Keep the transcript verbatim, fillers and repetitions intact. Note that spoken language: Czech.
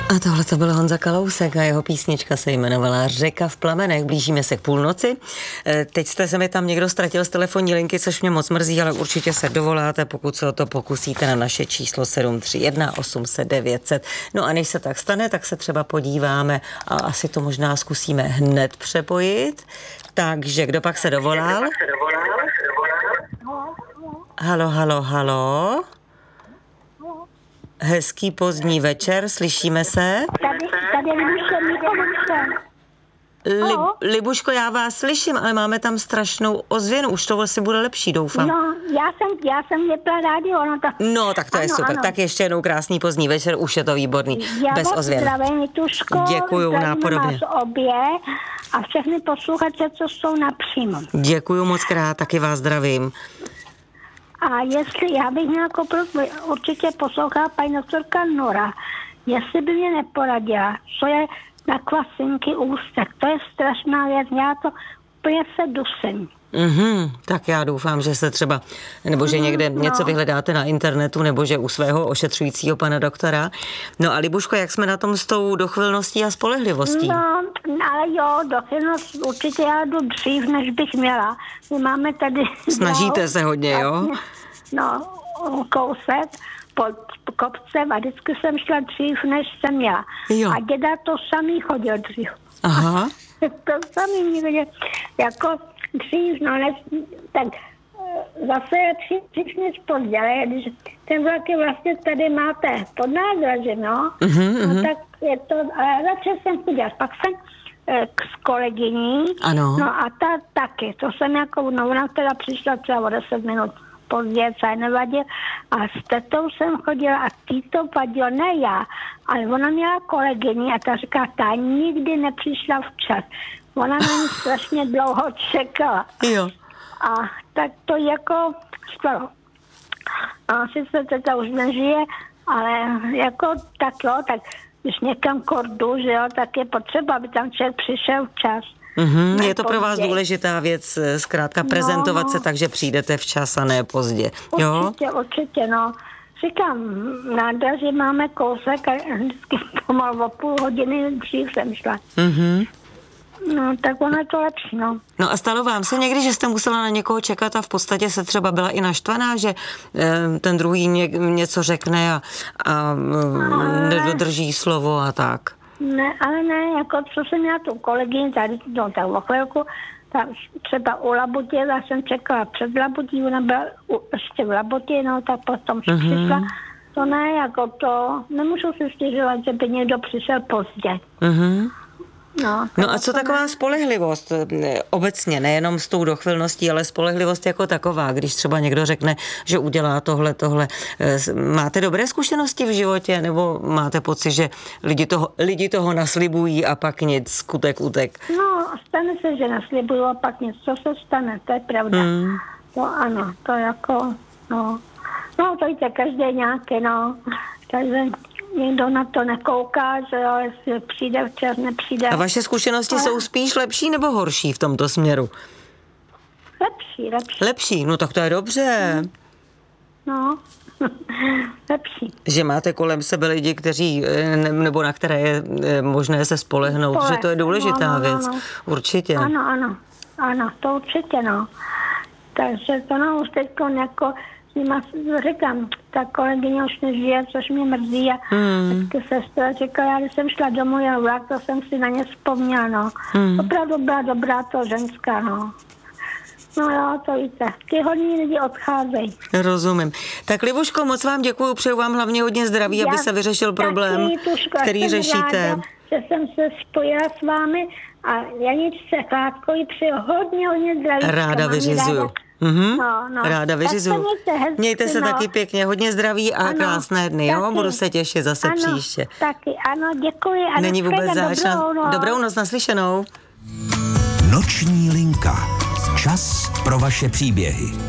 A tohle to byl Honza Kalousek a jeho písnička se jmenovala Řeka v plamenech. Blížíme se k půlnoci. Teď jste se mi tam někdo ztratil z telefonní linky, což mě moc mrzí, ale určitě se dovoláte, pokud se o to pokusíte, na naše číslo sedm tři jedna osm set devět set. No a než se tak stane, tak se třeba podíváme a asi to možná zkusíme hned přepojit. Takže kdo pak se dovolal? Halo, halo, halo. Hezký pozdní večer, slyšíme se? Tady, tady Lib, Libuško, já vás slyším, ale máme tam strašnou ozvěnu, už to asi bude lepší, doufám. No, já jsem, já jsem vypla rádio, ono to... No, tak to ano, je super, ano. Tak ještě jednou krásný pozdní večer, už je to výborný, já bez ozvěn. Já vás zdravím, Tuško, děkuju, nápodobně. Obě a všechny posluchače, co jsou napřímo. Děkuju moc krát, taky vás zdravím. A jestli, já bych měla prosbu, určitě poslouchala paní doktorka Nora, jestli by mě neporadila, co je na kvasinky ústek, to je strašná věc, já to úplně se dusím. Mhm, tak já doufám, že se třeba, nebo že někde no. něco vyhledáte na internetu, nebo že u svého ošetřujícího pana doktora. No a Libuško, jak jsme na tom s tou dochvilností a spolehlivostí? No, ale jo, dochvilnost určitě já jdu dřív, než bych měla. My máme tady... Snažíte no, se hodně, jo? No, kousek pod kopcem a vždycky jsem šla dřív, než jsem měla. Jo. A děda to samý chodil dřív. Aha. To samý někde, jako dřív, no, než, tak zase je dřív, dřív než pozdě, ale když ten vlak je vlastně tady máte pod nádražím, no, mm-hmm. no, tak je to, ale začal jsem chodit, pak jsem s kolegyní, ano. No a ta taky, to jsem jako, no ona teda přišla třeba o deset minut později, co nevadil, a s tetou jsem chodila a tý to vadilo, ne já, ale ona měla kolegyni a ta říká, ta nikdy nepřišla včas. Ona na ní strašně dlouho čekala. Jo. A tak to jako skoro. A sice teta už nežije, ale jako tak jo, tak když někam kordu, že jo, tak je potřeba, aby tam člověk přišel včas. Mm-hmm, je to pro vás důležitá věc, zkrátka prezentovat no, no. se tak, že přijdete včas a ne pozdě. Jo? Určitě, určitě, no. Říkám, nádraží máme kousek a vždycky pomalu o půl hodiny dřív jsem šla. Mm-hmm. No, tak ono je to lepší, no. No a stalo vám se někdy, že jste musela na někoho čekat a v podstatě se třeba byla i naštvaná, že e, ten druhý ně, něco řekne a, a e, nedodrží slovo a tak? Ne, ale ne, jako co jsem měla tu kolegyni tady, no tak o chvilku, tak třeba u Labutě, já jsem čekala před Labutí, ona byla u, ještě v Labutě, no tak potom mm-hmm. přišla. To ne, jako to, nemůžu si stěžovat, že by někdo přišel pozdě. Mhm. No, no a co taková spolehlivost obecně, nejenom s tou dochvilností, ale spolehlivost jako taková, když třeba někdo řekne, že udělá tohle, tohle. Máte dobré zkušenosti v životě, nebo máte pocit, že lidi toho, lidi toho naslibují a pak nic, skutek utek? No, stane se, že naslibují a pak nic, co se stane, to je pravda. Hmm. To ano, to jako, no, no to víte, každý nějaké, no, takže... Někdo na to nekouká, že jo, jestli přijde včas, nepřijde. A vaše zkušenosti ale... jsou spíš lepší nebo horší v tomto směru? Lepší, lepší. Lepší, no tak to je dobře. No, lepší. Že máte kolem sebe lidi, kteří, nebo na které je možné se spolehnout, Spoleh. že to je důležitá no, no, no, věc. No. Určitě. Ano, ano, ano, to určitě, no. Takže to no, už teď jako... Říkám, ta kolegyně už nežije, což mě mrzí a hmm. sestra říkala, když jsem šla domů a vlak, to jsem si na ně vzpomněla, no. Hmm. Opravdu byla dobrá to ženská, no. No jo, to víte, ty hodní lidi odcházejí. Rozumím. Tak Libuško, moc vám děkuju, přeju vám hlavně hodně zdraví, Já aby se vyřešil problém, taky, Tuško, který řešíte. Ráda, že jsem se spojila s vámi a Janičce Klátkovi přeju hodně, hodně zdraví. Ráda vyřizuju. Mhm. No, no. Ráda vyřizuju. Mějte, hezky, mějte se no. taky pěkně, hodně zdraví a ano, krásné dny, jo? Budu se těšit zase ano, příště. Taky, ano, děkuji. A Není vůbec zač. Dobrou, no. Dobrou noc, naslyšenou. Noční linka. Čas pro vaše příběhy.